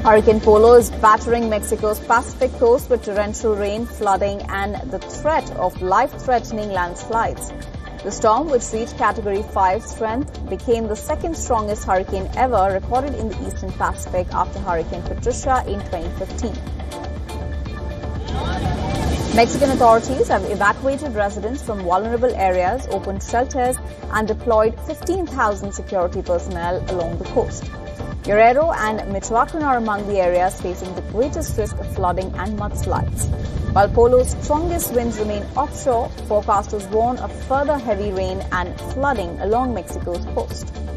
Hurricane Polo is battering Mexico's Pacific coast with torrential rain, flooding and the threat of life-threatening landslides. The storm, which reached Category 5 strength, became the second strongest hurricane ever recorded in the Eastern Pacific after Hurricane Patricia in 2015. Mexican authorities have evacuated residents from vulnerable areas, opened shelters and deployed 15,000 security personnel along the coast. Guerrero and Michoacan are among the areas facing the greatest risk of flooding and mudslides. While Polo's strongest winds remain offshore, forecasters warn of further heavy rain and flooding along Mexico's coast.